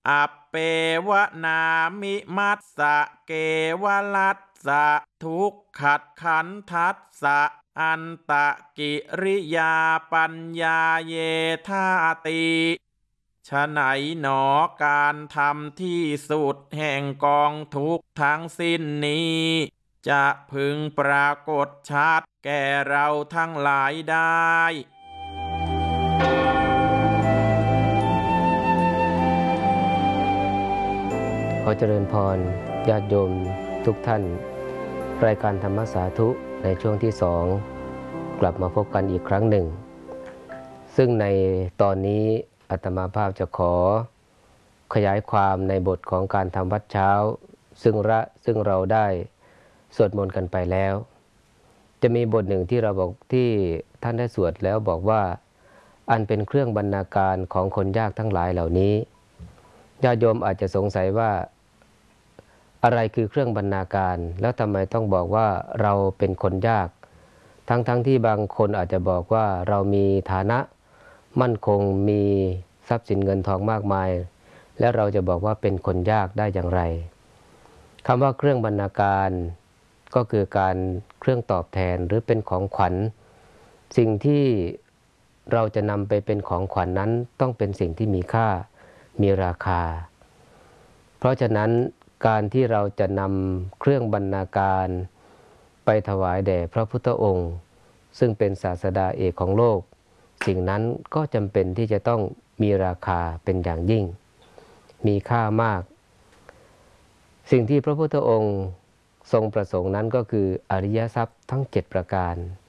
อัปเปวนามิมัสสะเกวลัสสะทุกขัดขันทัสสะอันตะกิริยาปัญญาเยธาติฉะไหนหนอการทำที่สุดแห่งกองทุกข์ทั้งสิ้นนี้จะพึงปรากฏชัดแก่เราทั้งหลายได้ขอเจริญพรญาติโยมทุกท่านรายการธรรมสาธุในช่วงที่สองกลับมาพบกันอีกครั้งหนึ่งซึ่งในตอนนี้อาตมาภาพจะขอขยายความในบทของการทำวัดเช้าซึ่งเราได้สวดมนต์กันไปแล้วจะมีบทหนึ่งที่เราบอกที่ท่านได้สวดแล้วบอกว่าอันเป็นเครื่องบรรณาการของคนยากทั้งหลายเหล่านี้ญาติโยมอาจจะสงสัยว่าอะไรคือเครื่องบรรณาการแล้วทำไมต้องบอกว่าเราเป็นคนยากทั้งที่บางคนอาจจะบอกว่าเรามีฐานะมั่นคงมีทรัพย์สินเงินทองมากมายและเราจะบอกว่าเป็นคนยากได้อย่างไรคำว่าเครื่องบรรณาการก็คือการเครื่องตอบแทนหรือเป็นของขวัญสิ่งที่เราจะนำไปเป็นของขวัญนั้นต้องเป็นสิ่งที่มีค่ามีราคาเพราะฉะนั้นการที่เราจะนำเครื่องบรรณาการไปถวายแด่พระพุทธองค์ซึ่งเป็นศาสดาเอกของโลกสิ่งนั้นก็จำเป็นที่จะต้องมีราคาเป็นอย่างยิ่งมีค่ามากสิ่งที่พระพุทธองค์ทรงประสงค์นั้นก็คืออริยทรัพย์ทั้ง7ประการ